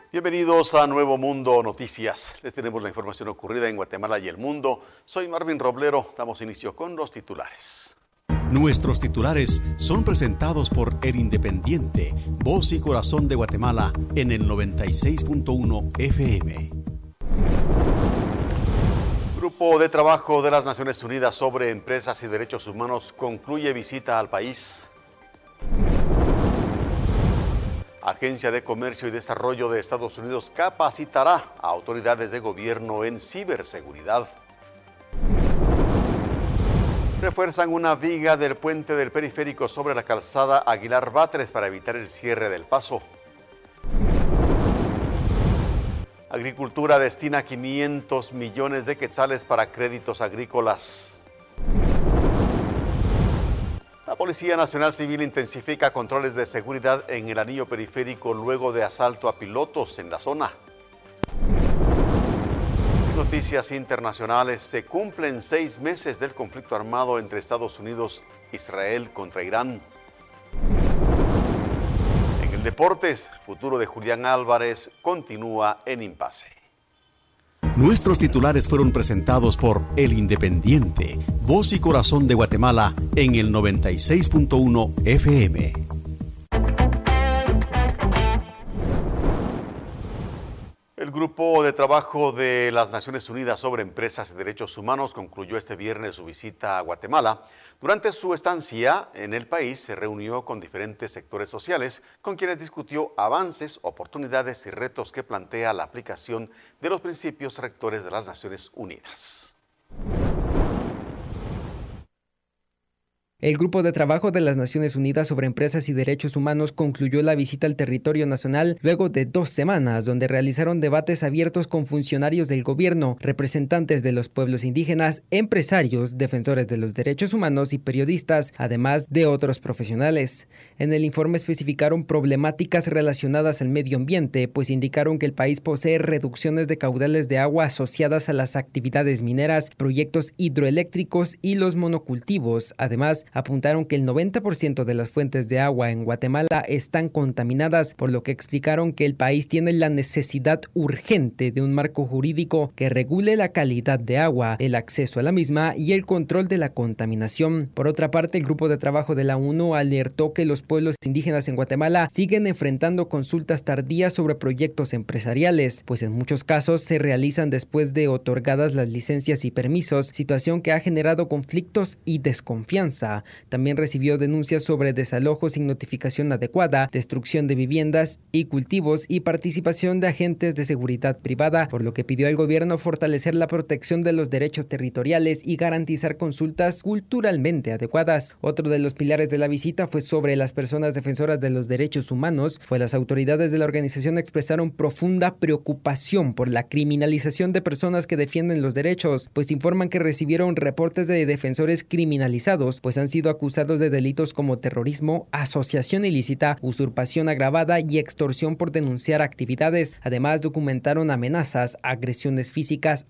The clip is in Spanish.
Bienvenidos a Nuevo Mundo Noticias. Les tenemos la información ocurrida en Guatemala y el mundo. Soy Marvin Roblero. Damos inicio con los titulares. Nuestros titulares son presentados por El Independiente, voz y corazón de Guatemala en el 96.1 FM. Grupo de Trabajo de las Naciones Unidas sobre Empresas y Derechos Humanos concluye visita al país. Agencia de Comercio y Desarrollo de Estados Unidos capacitará a autoridades de gobierno en ciberseguridad. Refuerzan una viga del puente del periférico sobre la calzada Aguilar Batres para evitar el cierre del paso. Agricultura destina 500 millones de quetzales para créditos agrícolas. La Policía Nacional Civil intensifica controles de seguridad en el anillo periférico luego de asalto a pilotos en la zona. Noticias internacionales: se cumplen 6 meses del conflicto armado entre Estados Unidos e Israel contra Irán. En el deportes, futuro de Julián Álvarez continúa en impasse. Nuestros titulares fueron presentados por El Independiente, voz y corazón de Guatemala en el 96.1 FM. El Grupo de Trabajo de las Naciones Unidas sobre Empresas y Derechos Humanos concluyó este viernes su visita a Guatemala. Durante su estancia en el país se reunió con diferentes sectores sociales, con quienes discutió avances, oportunidades y retos que plantea la aplicación de los principios rectores de las Naciones Unidas. El Grupo de Trabajo de las Naciones Unidas sobre Empresas y Derechos Humanos concluyó la visita al territorio nacional luego de 2 semanas, donde realizaron debates abiertos con funcionarios del gobierno, representantes de los pueblos indígenas, empresarios, defensores de los derechos humanos y periodistas, además de otros profesionales. En el informe especificaron problemáticas relacionadas al medio ambiente, pues indicaron que el país posee reducciones de caudales de agua asociadas a las actividades mineras, proyectos hidroeléctricos y los monocultivos. Además, apuntaron que el 90% de las fuentes de agua en Guatemala están contaminadas, por lo que explicaron que el país tiene la necesidad urgente de un marco jurídico que regule la calidad de agua, el acceso a la misma y el control de la contaminación. Por otra parte, el Grupo de Trabajo de la ONU alertó que los pueblos indígenas en Guatemala siguen enfrentando consultas tardías sobre proyectos empresariales, pues en muchos casos se realizan después de otorgadas las licencias y permisos, situación que ha generado conflictos y desconfianza. También recibió denuncias sobre desalojos sin notificación adecuada, destrucción de viviendas y cultivos y participación de agentes de seguridad privada, por lo que pidió al gobierno fortalecer la protección de los derechos territoriales y garantizar consultas culturalmente adecuadas. Otro de los pilares de la visita fue sobre las personas defensoras de los derechos humanos, pues las autoridades de la organización expresaron profunda preocupación por la criminalización de personas que defienden los derechos, pues informan que recibieron reportes de defensores criminalizados, pues han sido acusados de delitos como terrorismo, asociación ilícita, usurpación agravada y extorsión por denunciar actividades. Además, documentaron amenazas, agresiones físicas,